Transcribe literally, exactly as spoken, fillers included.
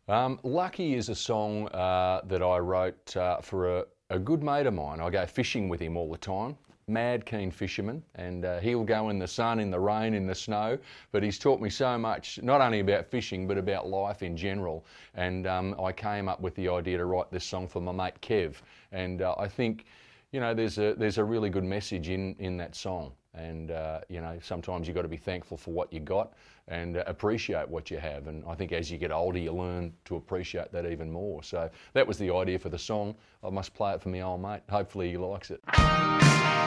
Um, Lucky is a song uh, that I wrote uh, for a, a good mate of mine. I go fishing with him all the time. Mad keen fisherman, and uh, he'll go in the sun, in the rain, in the snow, but he's taught me so much, not only about fishing, but about life in general. And um, I came up with the idea to write this song for my mate Kev, and uh, I think, you know, there's a there's a really good message in, in that song. And, uh, you know, sometimes you've got to be thankful for what you got and uh, appreciate what you have. And I think as you get older, you learn to appreciate that even more. So that was the idea for the song. I must play it for my old mate. Hopefully he likes it.